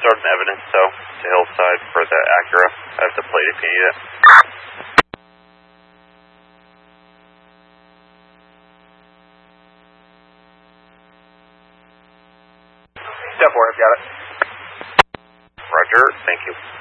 Sergeant Evidence, so to Hillside for the Acura. I have the plate if you need it. 10-4, I've got it. Roger, thank you.